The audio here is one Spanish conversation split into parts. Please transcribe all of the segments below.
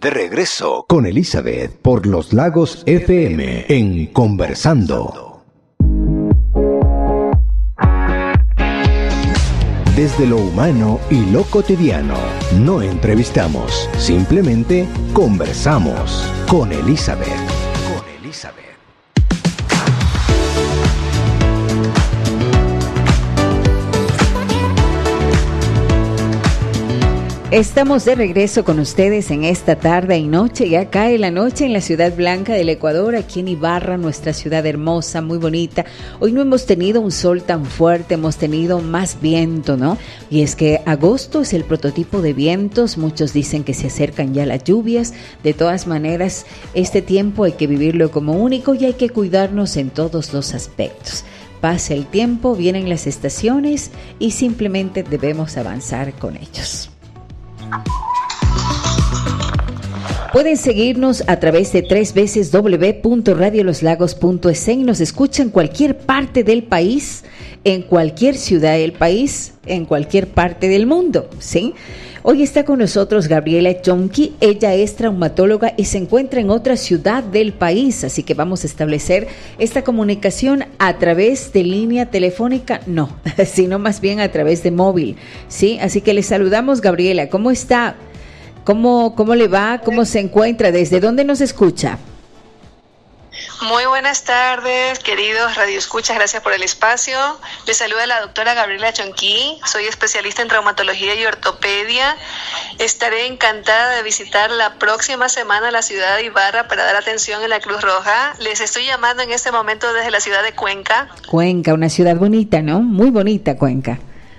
De regreso con Elizabeth por Los Lagos FM en Conversando. Desde lo humano y lo cotidiano, no entrevistamos, simplemente conversamos con Elizabeth. Estamos de regreso con ustedes en esta tarde y noche. Ya cae la noche en la Ciudad Blanca del Ecuador, aquí en Ibarra, nuestra ciudad hermosa, muy bonita. Hoy no hemos tenido un sol tan fuerte, hemos tenido más viento, ¿no? Y es que agosto es el prototipo de vientos. Muchos dicen que se acercan ya las lluvias. De todas maneras, este tiempo hay que vivirlo como único y hay que cuidarnos en todos los aspectos. Pasa el tiempo, vienen las estaciones y simplemente debemos avanzar con ellos. Pueden seguirnos a través de www.radioloslagos.es y nos escuchan en cualquier parte del país, en cualquier ciudad del país, en cualquier parte del mundo, ¿sí? Hoy está con nosotros Gabriela Chonqui. Ella es traumatóloga y se encuentra en otra ciudad del país, así que vamos a establecer esta comunicación a través de línea telefónica, no, sino más bien a través de móvil, ¿sí? Así que le saludamos, Gabriela. ¿Cómo está? ¿Cómo le va? ¿Cómo se encuentra? ¿Desde dónde nos escucha? Muy buenas tardes, queridos radioescuchas, gracias por el espacio. Les saluda la doctora Gabriela Chonqui, soy especialista en traumatología y ortopedia. Estaré encantada de visitar la próxima semana la ciudad de Ibarra para dar atención en la Cruz Roja. Les estoy llamando en este momento desde la ciudad de Cuenca. Cuenca, una ciudad bonita, ¿no? Muy bonita Cuenca.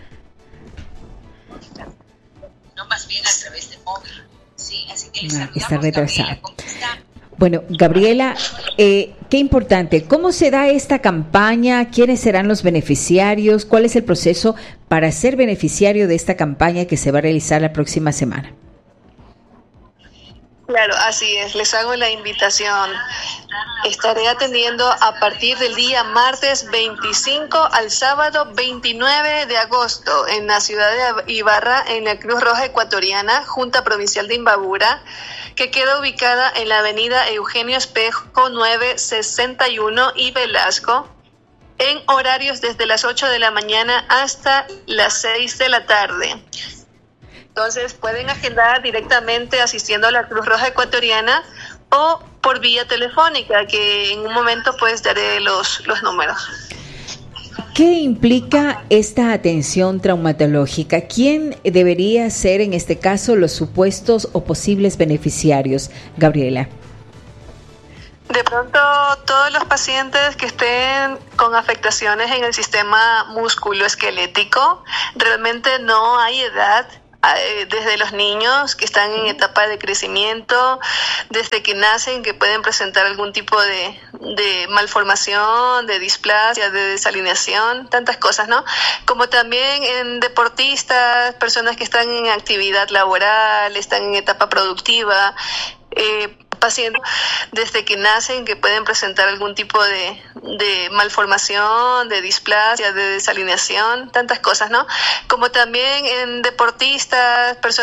No, más bien a través de móvil. Sí, así que les saludamos. Está retrasada. Bueno, Gabriela, qué importante, ¿cómo se da esta campaña? ¿Quiénes serán los beneficiarios? ¿Cuál es el proceso para ser beneficiario de esta campaña que se va a realizar la próxima semana? Claro, así es, les hago la invitación. Estaré atendiendo a partir del día martes 25 al sábado 29 de agosto en la ciudad de Ibarra, en la Cruz Roja Ecuatoriana, Junta Provincial de Imbabura, que queda ubicada en la avenida Eugenio Espejo 961 y Velasco, en horarios desde las 8 de la mañana hasta las 6 de la tarde. Entonces pueden agendar directamente asistiendo a la Cruz Roja Ecuatoriana o por vía telefónica, que en un momento pues daré los números. ¿Qué implica esta atención traumatológica? ¿Quién debería ser en este caso los supuestos o posibles beneficiarios, Gabriela? De pronto, todos los pacientes que estén con afectaciones en el sistema musculoesquelético, realmente no hay edad. Desde los niños que están en etapa de crecimiento, desde que nacen, que pueden presentar algún tipo de malformación, de displasia, de desalineación, tantas cosas, ¿no? Como también en deportistas, personas que están en actividad laboral, están en etapa productiva, pacientes desde que nacen que pueden presentar algún tipo de malformación, de displasia, de desalineación, tantas cosas, ¿no? Como también en deportistas, personas